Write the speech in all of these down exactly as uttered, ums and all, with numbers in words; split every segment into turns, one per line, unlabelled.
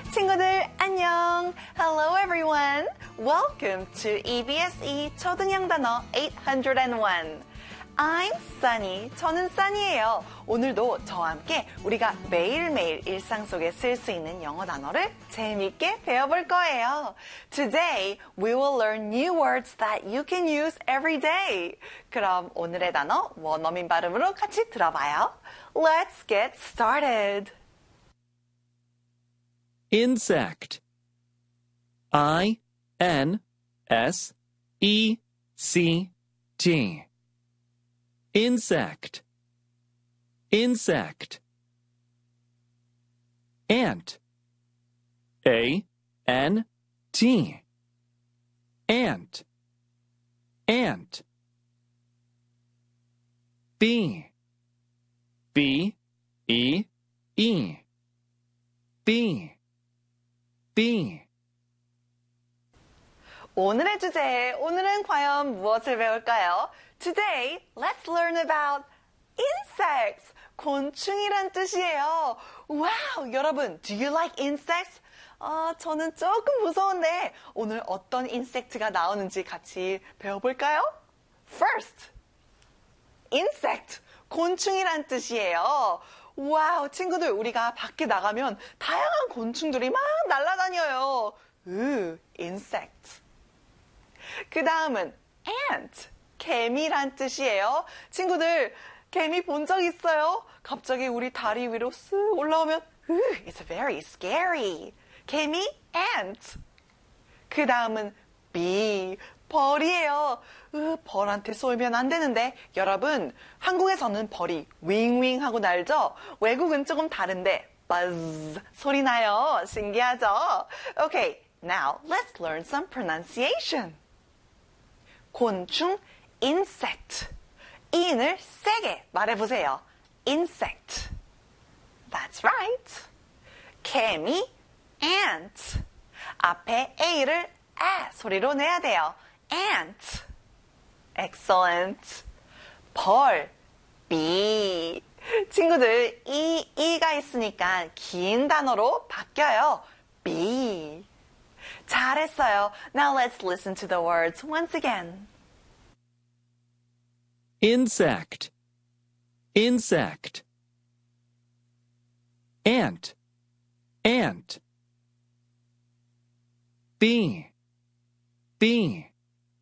친구들 안녕. Hello everyone. Welcome to E B S E 초등형 단어 eight hundred one. I'm Sunny. 저는 Sunny예요. 오늘도 저와 함께 우리가 매일매일 일상 속에 쓸 수 있는 영어 단어를 재미있게 배워볼 거예요. Today, we will learn new words that you can use every day. 그럼 오늘의 단어 원어민 발음으로 같이 들어봐요. Let's get started.
Insect. I N S E C T. Insect. Insect. Ant. A N T. Ant. Ant. Bee. B E E. Bee. Bee.
오늘의 주제, 오늘은 과연 무엇을 배울까요? Today, let's learn about insects. 곤충이란 뜻이에요. 와우, 여러분, do you like insects? 아, 저는 조금 무서운데 오늘 어떤 인섹트가 나오는지 같이 배워볼까요? First, insect, 곤충이란 뜻이에요. 와우, 친구들, 우리가 밖에 나가면 다양한 곤충들이 막 날아다녀요. 으, insect. 그 다음은 ant, 개미란 뜻이에요. 친구들, 개미 본 적 있어요? 갑자기 우리 다리 위로 쓱 올라오면 으, it's very scary. 개미, ant. 그 다음은 bee, 벌이에요. 으, 벌한테 쏘이면 안 되는데 여러분, 한국에서는 벌이 윙윙 하고 날죠? 외국은 조금 다른데 buzz 소리 나요. 신기하죠? Okay, now let's learn some pronunciation. 곤충, insect. in을 세게 말해보세요. insect. That's right. 개미, ant. 앞에 a를 아 소리로 내야 돼요. ant. Excellent. 벌, bee. 친구들, 이, 이가 있으니까 긴 단어로 바뀌어요. bee. 잘했어요. Now let's listen to the words once again.
Insect. Insect. Ant. Ant. Bee. Bee.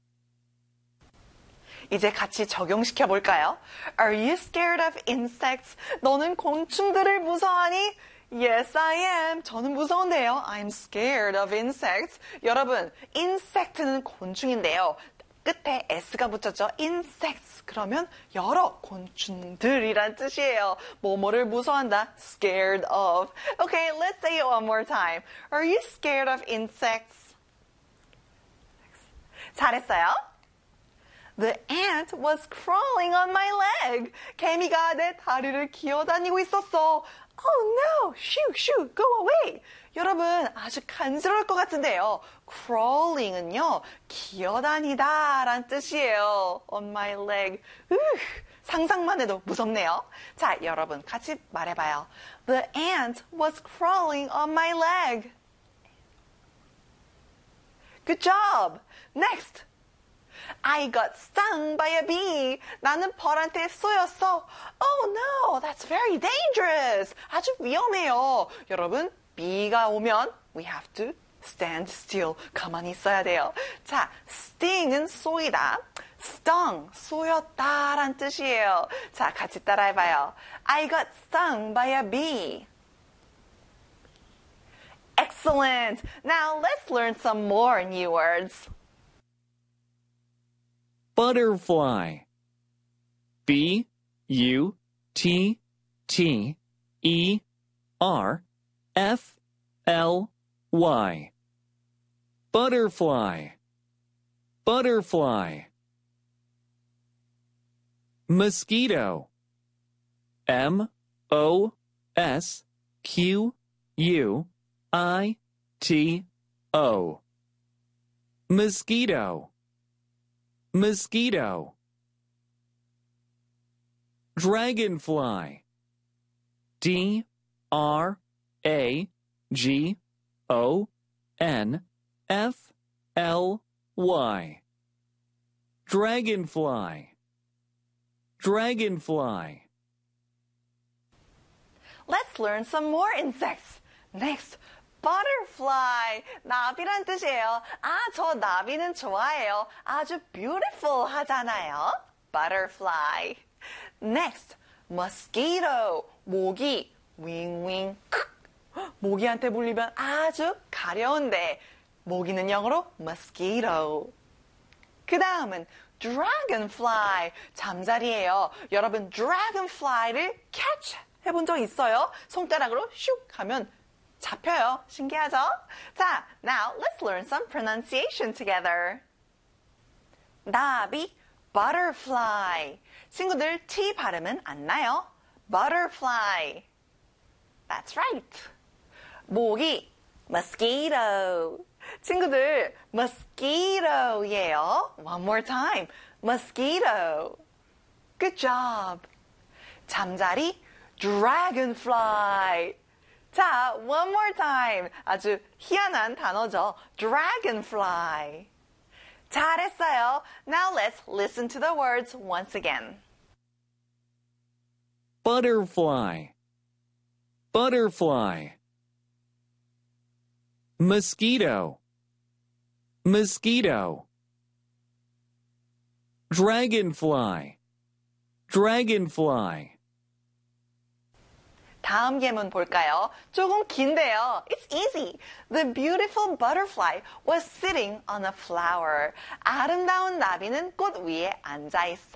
이제 같이 적용시켜 볼까요? Are you scared of insects? 너는 곤충들을 무서워하니? Yes, I am. 저는 무서운데요. I'm scared of insects. 여러분, insect는 곤충인데요. 끝에 s가 붙였죠. insects. 그러면 여러 곤충들이란 뜻이에요. 뭐뭐를 무서워한다. scared of. Okay, let's say it one more time. Are you scared of insects? 잘했어요. The ant was crawling on my leg. 개미가 내 다리를 기어다니고 있었어. Oh no! Shoo, shoo, go away! 여러분, 아주 간지러울 것 같은데요. crawling은요, 기어다니다 라는 뜻이에요. on my leg. 으, 상상만 해도 무섭네요. 자, 여러분, 같이 말해봐요. The ant was crawling on my leg. Good job! Next! I got stung by a bee. 나는 벌한테 쏘였어. Oh no, that's very dangerous. 아주 위험해요. 여러분, bee가 오면 we have to stand still. 가만히 있어야 돼요. 자, sting은 쏘이다. stung, 쏘였다란 뜻이에요. 자, 같이 따라해봐요. I got stung by a bee. Excellent. Now let's learn some more new words.
Butterfly. B U T T E R F L Y. Butterfly. Butterfly. Mosquito. M O S Q U I T O. Mosquito. Mosquito. Dragonfly. D R A G O N F L Y. Dragonfly. Dragonfly.
Let's learn some more insects. Next, butterfly. 나비란 뜻이에요. 아, 저 나비는 좋아해요. 아주 beautiful 하잖아요. Butterfly. Next, mosquito. 모기. 윙, 윙, 크. 모기한테 물리면 아주 가려운데 모기는 영어로 mosquito. 그 다음은 dragonfly. 잠자리예요. 여러분 dragonfly를 catch 해본 적 있어요? 손가락으로 슉 하면 잡혀요. 신기하죠? 자, now let's learn some pronunciation together. 나비, butterfly. 친구들 T 발음은 안 나요. Butterfly. That's right. 모기, mosquito. 친구들, mosquito예요. One more time. Mosquito. Good job. 잠자리, dragonfly. 자, one more time. 아주 희한한 단어죠. dragonfly. 잘했어요. Now let's listen to the words once again.
Butterfly. Butterfly. Mosquito. Mosquito. Dragonfly. Dragonfly.
다음 예문 볼까요? 조금 긴데요. It's easy. The beautiful butterfly was sitting on a flower. 아름다운 나비는 꽃 위에 앉아 있어.